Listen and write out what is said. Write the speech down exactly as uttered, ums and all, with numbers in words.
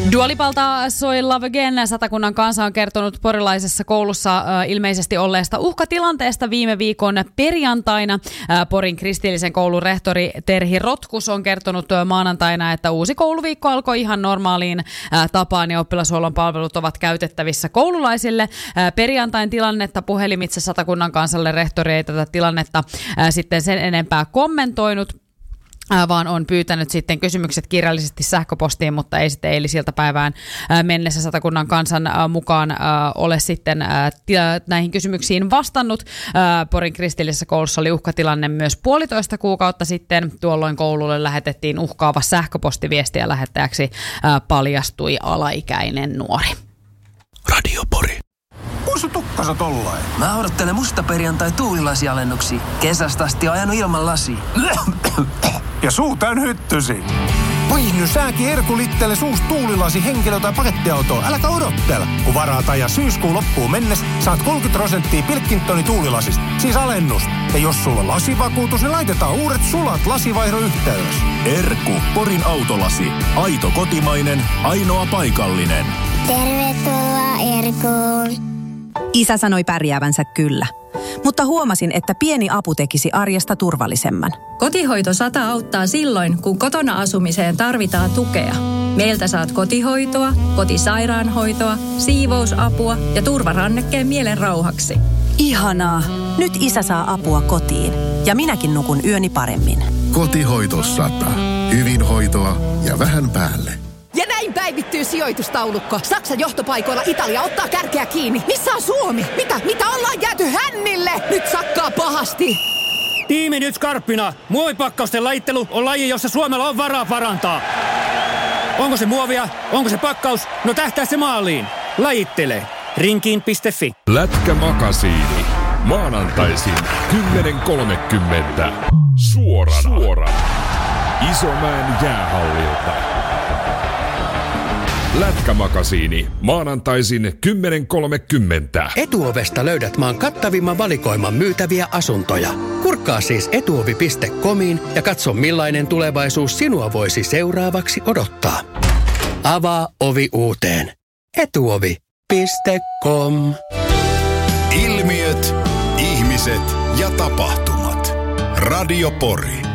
Dua Lipalta soi Love Again. Satakunnan kansa on kertonut porilaisessa koulussa äh, ilmeisesti olleesta uhkatilanteesta viime viikon perjantaina. Äh, Porin kristillisen koulun rehtori Terhi Rotkus on kertonut äh, maanantaina, että uusi kouluviikko alkoi ihan normaaliin äh, tapaan ja oppilashuollon palvelut ovat käytettävissä koululaisille. Äh, perjantain tilannetta puhelimitse Satakunnan kansalle rehtori ei tätä tilannetta äh, sitten sen enempää kommentoinut, vaan on pyytänyt sitten kysymykset kirjallisesti sähköpostiin, mutta ei sitten eilisiltä päivään mennessä Satakunnan kansan mukaan ole sitten näihin kysymyksiin vastannut. Porin kristillisessä koulussa oli uhkatilanne myös puolitoista kuukautta sitten. Tuolloin koululle lähetettiin uhkaava sähköpostiviesti ja lähettäjäksi paljastui alaikäinen nuori. Radio Pori. Kuinka sun tukkansa tollain? Mä odottelen musta perjantai tuulilasialennuksia. Kesästä asti on ajanut ilman lasia. Ja suu täyn hyttysi. Vaihdy sääkin Erkulittele suus tuulilasi henkilö- tai pakettiautoa. Äläkä odottele. Kun varaat aja syyskuun loppuun mennessä, saat kolmekymmentä prosenttia Pilkingtonin tuulilasista. Siis alennus. Ja jos sulla on lasivakuutus, niin laitetaan uudet sulat lasivaihdon yhteydessä. Erkku, Porin autolasi. Aito kotimainen, ainoa paikallinen. Tervetuloa Erkuun. Isä sanoi pärjäävänsä kyllä, mutta huomasin, että pieni apu tekisi arjesta turvallisemman. Kotihoito sata auttaa silloin, kun kotona asumiseen tarvitaan tukea. Meiltä saat kotihoitoa, kotisairaanhoitoa, siivousapua ja turvarannekkeen mielen rauhaksi. Ihanaa. Nyt isä saa apua kotiin ja minäkin nukun yöni paremmin. Kotihoito sata. Hyvinhoitoa ja vähän päälle. Ja näin päivittyy sijoitustaulukko. Saksan johtopaikoilla Italia ottaa kärkeä kiinni. Missä on Suomi? Mitä? Mitä ollaan jääty hännille? Nyt sakkaa pahasti. Tiimi nyt skarppina. Muovipakkausten lajittelu on laji, jossa Suomella on varaa parantaa. Onko se muovia? Onko se pakkaus? No tähtää se maaliin. Lajittele. Rinkiin piste fi. Lätkämakasiini. Maanantaisin kymmenen kolmekymmentä. Suorana. Suorana. Isomäen jäähallilta. Lätkämakasiini. Maanantaisin kymmenen kolmekymmentä. Etuovesta löydät maan kattavimman valikoiman myytäviä asuntoja. Kurkkaa siis etuovi piste comiin ja katso millainen tulevaisuus sinua voisi seuraavaksi odottaa. Avaa ovi uuteen. etuovi piste com. Ilmiöt, ihmiset ja tapahtumat. Radio Pori.